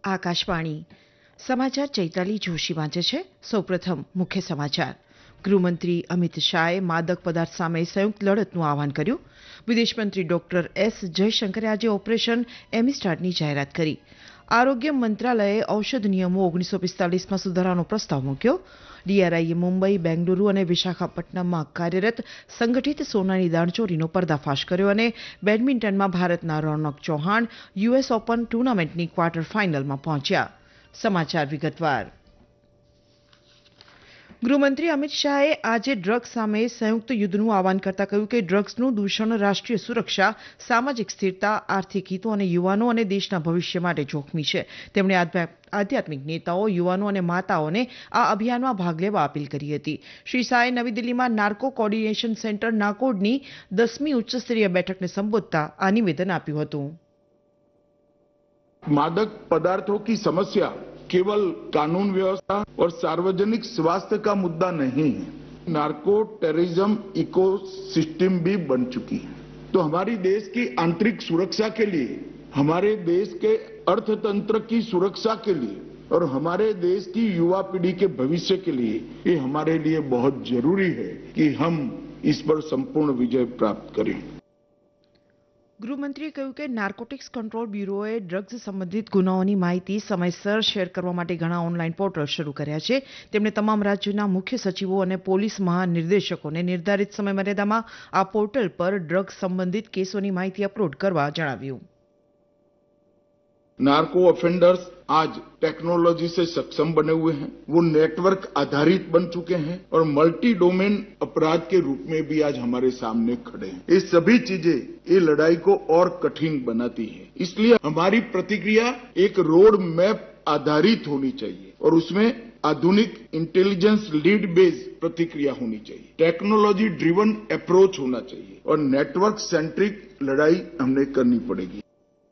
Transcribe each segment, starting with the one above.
આકાશવાણી સમાચાર ચૈતાલી જોશી વાંચે છે. સૌપ્રથમ મુખ્ય સમાચાર. ગૃહમંત્રી અમિત શાહે માદક પદાર્થ સામે સંયુક્ત લડતનું આહવાન કર્યું. વિદેશમંત્રી ડોક્ટર એસ જયશંકરે આજે ઓપરેશન એમિસ્ટાર્ડની જાહેરાત કરી. આરોગ્ય મંત્રાલયે ઔષધ નિયમો 1945માં સુધારાનો પ્રસ્તાવ મૂક્યો. ડીઆરઆઈએ મુંબઈ, બેંગલુરુ અને વિશાખાપટ્ટનમમાં કાર્યરત સંગઠિત સોનાની દાણચોરીનો પર્દાફાશ કર્યો અને બેડમિન્ટનમાં ભારતના રોનક ચૌહાણ યુએસ ઓપન ટુર્નામેન્ટની ક્વાર્ટર ફાઇનલમાં પહોંચ્યા. સમાચાર વિગતવાર. ગૃહમંત્રી અમિત શાહે આજે ડ્રગ્સ સામે સંયુક્ત યુદ્ધનું આહવાન કરતા કહ્યું કે ડ્રગ્સનું દૂષણ રાષ્ટ્રીય સુરક્ષા, સામાજિક સ્થિરતા, આર્થિક હિતો અને યુવાનો અને દેશના ભવિષ્ય માટે જોખમી છે. તેમણે આધ્યાત્મિક નેતાઓ, યુવાનો અને માતાઓને આ અભિયાનમાં ભાગ લેવા અપીલ કરી હતી. શ્રી શાહે નવી દિલ્હીમાં નાર્કો કોર્ડિનેશન સેન્ટર નાકોડની 10મી ઉચ્ચસ્તરીય બેઠકને સંબોધતા આ નિવેદન આપ્યું હતું. मादक पदार्थों की समस्या केवल कानून व्यवस्था और सार्वजनिक स्वास्थ्य का मुद्दा नहीं है, नार्को टेररिज्म इकोसिस्टम भी बन चुकी है. तो हमारी देश की आंतरिक सुरक्षा के लिए, हमारे देश के अर्थतंत्र की सुरक्षा के लिए और हमारे देश की युवा पीढ़ी के भविष्य के लिए ये हमारे लिए बहुत जरूरी है कि हम इस पर संपूर्ण विजय प्राप्त करें. ગૃહમંત્રીએ કહ્યું કે નાર્કોટિક્સ કંટ્રોલ બ્યુરોએ ડ્રગ્સ સંબંધિત ગુનાઓની માહિતી સમયસર શેર કરવા માટે ઘણા ઓનલાઈન પોર્ટલ શરૂ કર્યા છે. તેમણે તમામ રાજ્યોના મુખ્ય સચિવો અને પોલીસ મહાનિર્દેશકોને નિર્ધારિત સમયમર્યાદામાં આ પોર્ટલ પર ડ્રગ્સ સંબંધિત કેસોની માહિતી અપલોડ કરવા જણાવ્યું. नार्को ऑफेंडर्स आज टेक्नोलॉजी से सक्षम बने हुए हैं, वो नेटवर्क आधारित बन चुके हैं और मल्टी डोमेन अपराध के रूप में भी आज हमारे सामने खड़े हैं. ये सभी चीजें ये लड़ाई को और कठिन बनाती है. इसलिए हमारी प्रतिक्रिया एक रोड मैप आधारित होनी चाहिए और उसमें आधुनिक इंटेलिजेंस लीड बेस्ड प्रतिक्रिया होनी चाहिए, टेक्नोलॉजी ड्रिवन अप्रोच होना चाहिए और नेटवर्क सेंट्रिक लड़ाई हमने करनी पड़ेगी.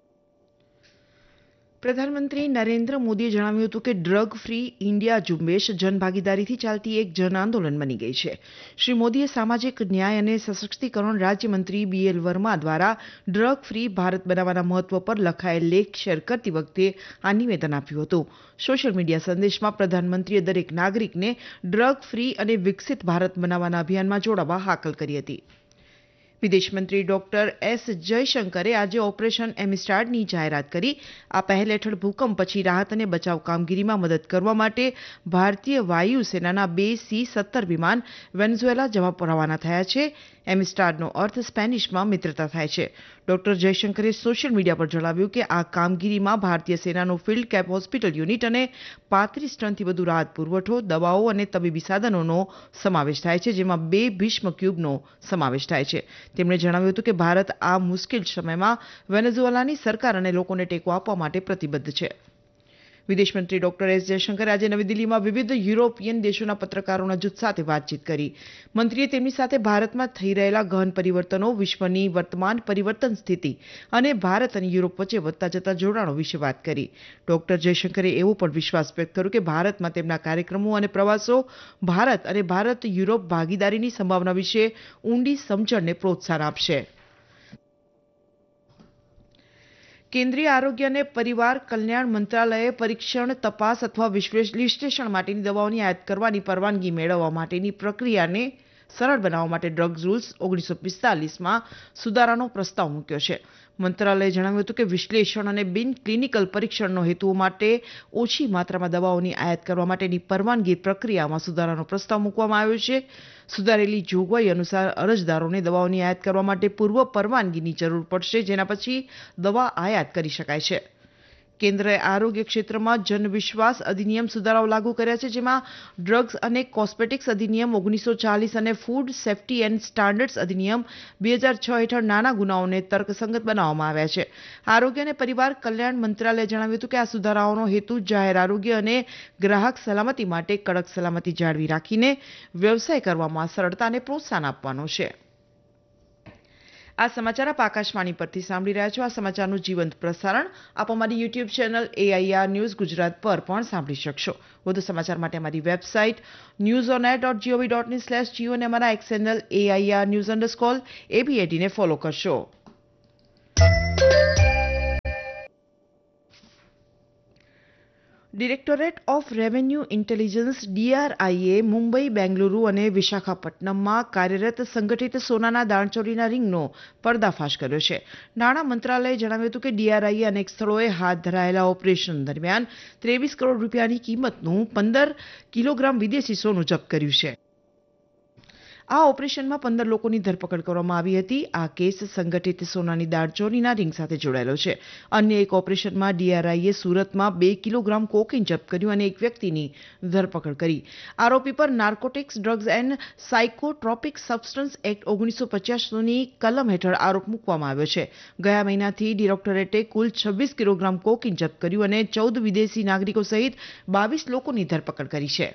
પ્રધાનમંત્રી નરેન્દ્ર મોદીએ જણાવ્યું હતું કે ડ્રગ ફ્રી ઇન્ડિયા ઝુંબેશ જનભાગીદારીથી ચાલતી એક જન આંદોલન બની ગઈ છે. શ્રી મોદીએ સામાજિક ન્યાય અને સશક્તિકરણ રાજ્યમંત્રી BL વર્મા દ્વારા ડ્રગ ફ્રી ભારત બનાવવાના મહત્વ પર લખાયેલ લેખ શેર કરતી વખતે આ નિવેદન આપ્યું હતું. સોશિયલ મીડિયા સંદેશમાં પ્રધાનમંત્રીએ દરેક નાગરિકને ડ્રગ ફ્રી અને વિકસિત ભારત બનાવવાના અભિયાનમાં જોડાવા હાકલ કરી હતી. વિદેશમંત્રી ડોક્ટર એસ જયશંકરે આજે ઓપરેશન એમિસ્ટાર્ડની જાહેરાત કરી. આ પહેલ હેઠળ ભૂકંપ પછી રાહત અને બચાવ કામગીરીમાં મદદ કરવા માટે ભારતીય વાયુસેનાના 2 C-17 વિમાન વેનેઝુએલા જવા રવાના થયા છે. એમિસ્ટાર્ડનો અર્થ સ્પેનિશમાં મિત્રતા થાય છે. ડોક્ટર જયશંકરે સોશિયલ મીડિયા પર જણાવ્યું કે આ કામગીરીમાં ભારતીય સેનાનું ફિલ્ડ કેપ હોસ્પિટલ યુનિટ અને 35 ટનથી વધુ રાહત પુરવઠો, દવાઓ અને તબીબી સાધનોનો સમાવેશ થાય છે, જેમાં 2 ભીષ્મ ક્યુબનો સમાવેશ થાય છે. તેમણે જણાવ્યું હતું કે ભારત આ મુશ્કેલ સમયમાં વેનેઝુએલાની સરકાર અને લોકોને ટેકો આપવા માટે પ્રતિબદ્ધ છે. વિદેશમંત્રી ડોક્ટર એસ જયશંકરે આજે નવી દિલ્હીમાં વિવિધ યુરોપિયન દેશોના પત્રકારોના જૂથ સાથે વાતચીત કરી. મંત્રીએ તેમની સાથે ભારતમાં થઈ રહેલા ગહન પરિવર્તનો, વિશ્વની વર્તમાન પરિવર્તન સ્થિતિ અને ભારત અને યુરોપ વચ્ચે વધતા જતા જોડાણો વિશે વાત કરી. ડોક્ટર જયશંકરે એવો પણ વિશ્વાસ વ્યક્ત કર્યો કે ભારતમાં તેમના કાર્યક્રમો અને પ્રવાસો ભારત અને ભારત યુરોપ ભાગીદારીની સંભાવના વિશે ઊંડી સમજણને પ્રોત્સાહન આપશે. કેન્દ્રીય આરોગ્ય અને પરિવાર કલ્યાણ મંત્રાલયે પરીક્ષણ, તપાસ અથવા વિશ્લેષણ માટેની દવાઓની આયાત કરવાની પરવાનગી મેળવવા માટેની પ્રક્રિયાને સરળ બનાવવા માટે ડ્રગ્સ રૂલ્સ 1945માં સુધારાનો પ્રસ્તાવ મૂક્યો છે. મંત્રાલયે જણાવ્યું હતું કે વિશ્લેષણ અને બિન ક્લિનિકલ પરીક્ષણનો હેતુઓ માટે ઓછી માત્રામાં દવાઓની આયાત કરવા માટેની પરવાનગી પ્રક્રિયામાં સુધારાનો પ્રસ્તાવ મૂકવામાં આવ્યો છે. સુધારેલી જોગવાઈ અનુસાર અરજદારોને દવાઓની આયાત કરવા માટે પૂર્વ પરવાનગીની જરૂર પડશે, જેના પછી દવા આયાત કરી શકાય છે. કેન્દ્રએ આરોગ્ય ક્ષેત્રમાં જનવિશ્વાસ અધિનિયમ સુધારાઓ લાગુ કર્યા છે, જેમાં ડ્રગ્સ અને કોસ્મેટિક્સ અધિનિયમ 1940 અને ફૂડ સેફ્ટી એન્ડ સ્ટાન્ડર્ડ્સ અધિનિયમ 2006 હેઠળ નાના ગુનાઓને તર્કસંગત બનાવવામાં આવ્યા છે. આરોગ્ય અને પરિવાર કલ્યાણ મંત્રાલયે જણાવ્યું હતું કે આ સુધારાઓનો હેતુ જાહેર આરોગ્ય અને ગ્રાહક સલામતી માટે કડક સલામતી જાળવી રાખીને વ્યવસાય કરવામાં સરળતા અને પ્રોત્સાહન આપવાનો છે. આ સમાચાર આપ આકાશવાણી પરથી સાંભળી રહ્યા છો. આ સમાચારનું જીવંત પ્રસારણ આપ અમારી YouTube channel AIR news Gujarat પર પણ સાંભળી શકશો. વધુ સમાચાર માટે અમારી વેબસાઇટ newsonair.gov.in/geo અને અમારા એક્સ ચેનલ AIR_news_ABAD ને ફોલો કરશો. Directorate of revenue intelligence DRIએ Mumbai, Bengaluru અને વિશાખાપટ્ટનમમાં કાર્યરત સંગઠિત સોનાના દાણચોરીના રિંગનો પર્દાફાશ કર્યો છે. નાણાં મંત્રાલયે જણાવ્યું હતું કે DRIએ અનેક સ્થળોએ હાથ ધરાયેલા ઓપરેશન દરમિયાન 23 કરોડ રૂપિયાની કિંમતનું 15 કિલોગ્રામ વિદેશી સોનું જપ્ત કર્યું છે. આ ઓપરેશનમાં 15 લોકોની ધરપકડ કરવામાં આવી હતી. આ કેસ સંગઠિત સોનાની દાણચોરીના રિંગ સાથે જોડાયેલો છે. અન્ય એક ઓપરેશનમાં DRIએ સુરતમાં 2 કિલોગ્રામ કોકેઇન જપ્ત કર્યું અને એક વ્યક્તિની ધરપકડ કરી. આરોપી પર narcotics, drugs and psychotropic substance act 1985ની કલમ હેઠળ આરોપ મૂકવામાં આવ્યો છે. ગયા મહિનાથી ડિરેક્ટોરેટે કુલ 26 કિલોગ્રામ કોકેઇન જપ્ત કર્યું અને 14 વિદેશી નાગરિકો સહિત 22 લોકોની ધરપકડ કરી છે.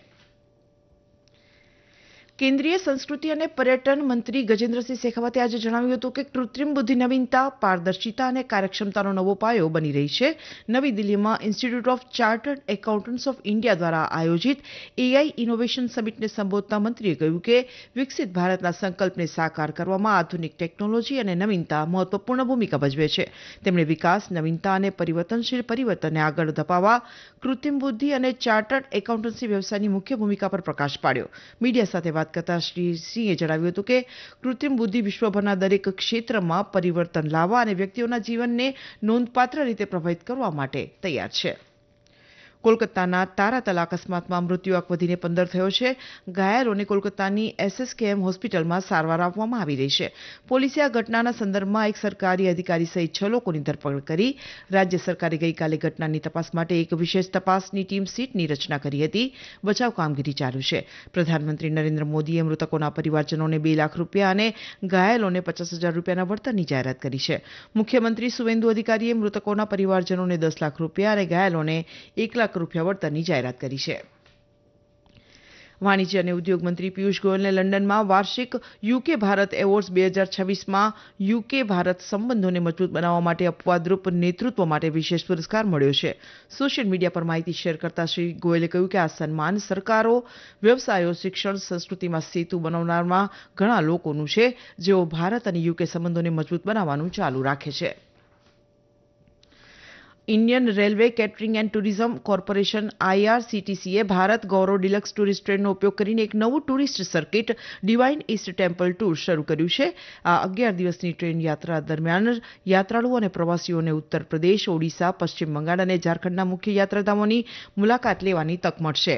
કેન્દ્રીય સંસ્કૃતિ અને પર્યટન મંત્રી ગજેન્દ્રસિંહ શેખાવતે આજે જણાવ્યું હતું કે કૃત્રિમ બુદ્ધિ નવીનતા, પારદર્શિતા અને કાર્યક્ષમતાનો નવો પાયો બની રહી છે. નવી દિલ્હીમાં institute of chartered accountants of India દ્વારા આયોજિત AI ઇનોવેશન સમિટને સંબોધતા મંત્રીએ કહ્યું કે વિકસિત ભારતના સંકલ્પને સાકાર કરવામાં આધુનિક ટેકનોલોજી અને નવીનતા મહત્વપૂર્ણ ભૂમિકા ભજવે છે. તેમણે વિકાસ, નવીનતા અને પરિવર્તનશીલ પરિવર્તનને આગળ ધપાવવા કૃત્રિમ બુદ્ધિ અને ચાર્ટર્ડ એકાઉન્ટન્સી વ્યવસાયની મુખ્ય ભૂમિકા પર પ્રકાશ પાડ્યો. મીડિયા સાથે વાત કરતા શ્રી સિંહે જણાવ્યું હતું કે કૃત્રિમ બુદ્ધિ વિશ્વભરના દરેક ક્ષેત્રમાં પરિવર્તન લાવવા અને વ્યક્તિઓના જીવનને નોંધપાત્ર રીતે પ્રભાવિત કરવા માટે તૈયાર છે. કોલકાતાના તારાતલ અકસ્માતમાં મૃત્યુઆંક વધીને 15 થયો છે. ઘાયલોને કોલકાતાની SSKM હોસ્પિટલમાં સારવાર આપવામાં આવી રહી છે. પોલીસે આ ઘટનાના સંદર્ભમાં એક સરકારી અધિકારી સહિત 6 લોકોની ધરપકડ કરી. રાજ્ય સરકારે ગઈકાલે ઘટનાની તપાસ માટે એક વિશેષ તપાસની ટીમ સીટની રચના કરી હતી. બચાવ કામગીરી ચાલુ છે. પ્રધાનમંત્રી નરેન્દ્ર મોદીએ મૃતકોના પરિવારજનોને 2 લાખ રૂપિયા અને ઘાયલોને 50,000 રૂપિયાના વળતરની જાહેરાત કરી છે. મુખ્યમંત્રી સુવેન્દુ અધિકારીએ મૃતકોના પરિવારજનોને 10 લાખ રૂપિયા અને ઘાયલોને 1 લાખ રૂપિયા વળતરની જાહેરાત કરી છે. વાણિજ્ય અને ઉદ્યોગ મંત્રી પિયુષ ગોયલને લંડનમાં વાર્ષિક UK Bharat awards 2026માં UK Bharat સંબંધોને મજબૂત બનાવવા માટે અપવાદરૂપ નેતૃત્વ માટે વિશેષ પુરસ્કાર મળ્યો છે. સોશિયલ મીડિયા પર માહિતી શેર કરતા શ્રી ગોયલે કહ્યું કે આ સન્માન સરકારો, વ્યવસાયો, શિક્ષણ, સંસ્કૃતિમાં સેતુ બનાવનારમાં ઘણા લોકોનું છે, જેઓ ભારત અને UK સંબંધોને મજબૂત બનાવવાનું ચાલુ રાખે છે. Indian railway catering and tourism corporation IRCTCએ Bharat Gaurav deluxe tourist ટ્રેનનો ઉપયોગ કરીને એક નવું tourist circuit divine East temple tour શરૂ કર્યું છે. આ 11 દિવસની ટ્રેન યાત્રા દરમિયાન યાત્રાળુઓ અને પ્રવાસીઓને ઉત્તર પ્રદેશ, ઓડિશા, પશ્ચિમ બંગાળ અને ઝારખંડના મુખ્ય યાત્રાધામોની મુલાકાત લેવાની તક મળશે.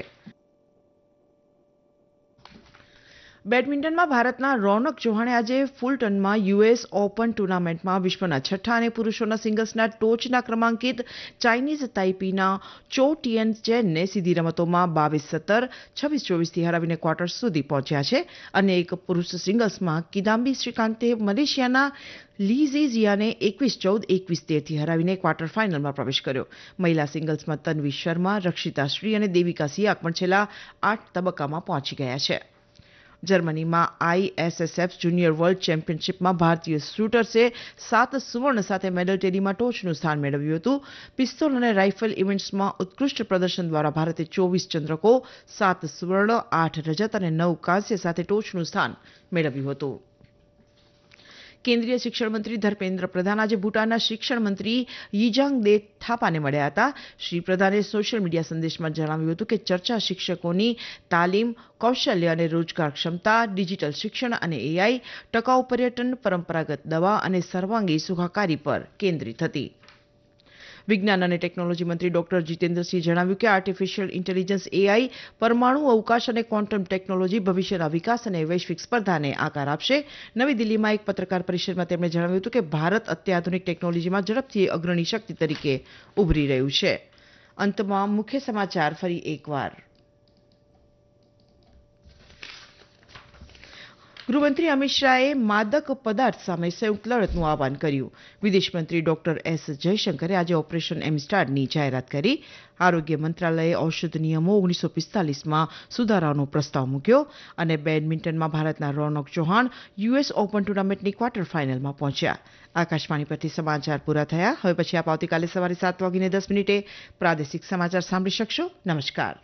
બેડમિન્ટનમાં ભારતના રોનક ચૌહાણે આજે ફુલટનમાં US ઓપન ટુર્નામેન્ટમાં વિશ્વના છઠ્ઠા અને પુરુષોના સિંગલ્સના ટોચના ક્રમાંકિત ચાઇનીઝ તાઇપીના ચો ટિયન ચેનને સીધી રમતોમાં 22-17, 26-24થી હરાવીને ક્વાર્ટર્સ સુધી પહોંચ્યા છે. અને એક પુરુષ સિંગલ્સમાં કિદામ્બી શ્રીકાંતે મલેશિયાના લી ઝીઝિયાને 21-14, 21-13થી હરાવીને ક્વાર્ટર ફાઇનલમાં પ્રવેશ કર્યો. મહિલા સિંગલ્સમાં તન્વી શર્મા, રક્ષિતા શ્રી અને દેવિકા સિયાક પણ છેલ્લા 8 તબક્કામાં પહોંચી ગયા છે. જર્મનીમાં ISSF જુનિયર વર્લ્ડ ચેમ્પિયનશિપમાં ભારતીય શૂટર્સે 7 સુવર્ણ સાથે મેડલ ટેલીમાં ટોચનું સ્થાન મેળવ્યું હતું. પિસ્તોલ અને રાઇફલ ઇવેન્ટ્સમાં ઉત્કૃષ્ટ પ્રદર્શન દ્વારા ભારતે 24 ચંદ્રકો, 7 સુવર્ણ, 8 રજત અને 9 કાંસ્ય સાથે ટોચનું સ્થાન મેળવ્યું હતું. કેન્દ્રીય શિક્ષણ મંત્રી ધર્મેન્દ્ર પ્રધાન આજે ભૂટાનના શિક્ષણ મંત્રી યીજાંગ થાપાને મળ્યા હતા. શ્રી પ્રધાને સોશિયલ મીડિયા સંદેશમાં જણાવ્યું હતું કે ચર્ચા શિક્ષકોની તાલીમ, કૌશલ્ય અને રોજગાર ક્ષમતા, ડિજિટલ શિક્ષણ અને AI, ટકાઉ પર્યટન, પરંપરાગત દવા અને સર્વાંગી સુખાકારી પર કેન્દ્રિત હતી. વિજ્ઞાન અને ટેકનોલોજી મંત્રી ડોક્ટર જીતેન્દ્રસિંહે જણાવ્યું કે આર્ટિફિશિયલ ઇન્ટેલિજન્સ AI, પરમાણુ અવકાશ અને ક્વોન્ટમ ટેકનોલોજી ભવિષ્યના વિકાસ અને વૈશ્વિક સ્પર્ધાને આકાર આપશે. નવી દિલ્હીમાં એક પત્રકાર પરિષદમાં તેમણે જણાવ્યું હતું કે ભારત અત્યાધુનિક ટેકનોલોજીમાં ઝડપથી અગ્રણી શક્તિ તરીકે ઉભરી રહ્યું છે. અંતમાં મુખ્ય સમાચાર ફરી એકવાર. ગૃહમંત્રી અમિત શાહે માદક પદાર્થ સામે સંયુક્ત લડતનું આહ્વાન કર્યું. વિદેશ મંત્રી ડોક્ટર S જયશંકરે આજે ઓપરેશન એમસ્ટારની જાહેરાત કરી. આરોગ્ય મંત્રાલયે ઔષધ નિયમો 1945માં સુધારાનો પ્રસ્તાવ મૂક્યો. અને બેડમિન્ટનમાં ભારતના રોનક ચૌહાણ US ઓપન ટુર્નામેન્ટની ક્વાર્ટર ફાઇનલમાં પહોંચ્યા. આકાશવાણી પરથી સમાચાર પૂરા થયા. હવે પછી આપ આવતીકાલે સવારે 7:10 પ્રાદેશિક સમાચાર સાંભળી શકશો. નમસ્કાર.